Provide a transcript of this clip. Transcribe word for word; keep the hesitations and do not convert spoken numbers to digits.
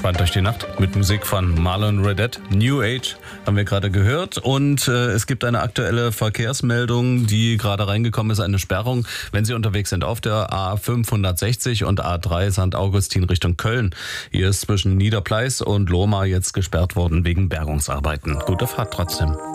entspannt durch die Nacht mit Musik von Marlon Redet. New Age haben wir gerade gehört. Und äh, es gibt eine aktuelle Verkehrsmeldung, die gerade reingekommen ist, eine Sperrung, wenn Sie unterwegs sind auf der A fünfhundertsechzig und A drei Sankt Augustin Richtung Köln. Hier ist zwischen Niederpleis und Lohmar jetzt gesperrt worden wegen Bergungsarbeiten. Gute Fahrt trotzdem.